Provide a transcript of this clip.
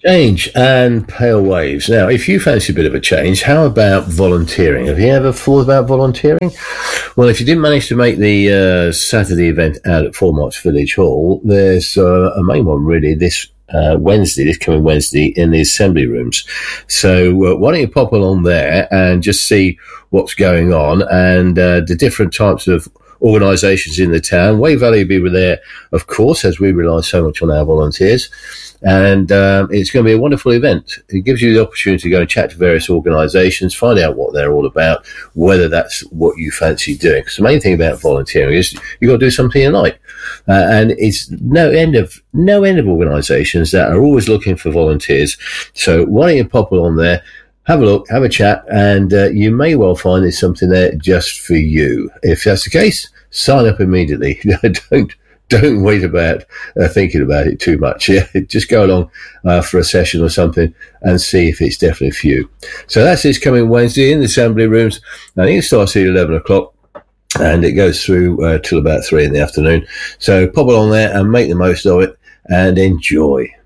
Change and pale waves. Now, if you fancy a bit of a change, how about volunteering? Have you ever thought about volunteering? Well, if you didn't manage to make the Saturday event out at Formarch Village Hall, there's a main one really this this coming Wednesday in the assembly rooms. So why don't you pop along there and just see what's going on and the different types of organisations in the town. Way Valley will be there, of course, as we rely so much on our volunteers. And it's going to be a wonderful event. It gives you the opportunity to go and chat to various organisations, find out what they're all about, whether that's what you fancy doing. Because the main thing about volunteering is you've got to do something you like. And it's no end of organisations that are always looking for volunteers. So why don't you pop along there, have a look, have a chat, and you may well find there's something there just for you. If that's the case, sign up immediately. Don't wait about thinking about it too much. Yeah, just go along for a session or something and see if it's definitely for you. So that's this coming Wednesday in the assembly rooms. I think it starts at 11 o'clock and it goes through till about 3 in the afternoon. So pop along there and make the most of it and enjoy.